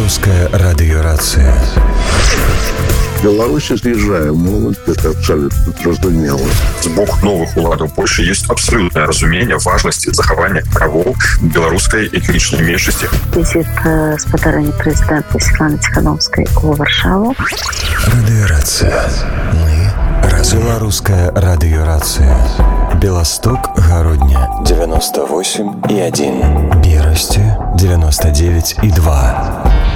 Белорусская радиорация. В Беларусі з'язджае моладзь, гэта абсалютна зразумела. З боку новых уладаў Польшчы ёсць абсалютнае разуменне важнасці захавання правоў беларускай этнічнай меншасці. Візіт спадарэння прэзідэнта Светланы Ціхановскай у Варшаву. Радиорация. Мы разом. Белорусская радиорация. Белосток, Городня 98,1. Берасти 99,2.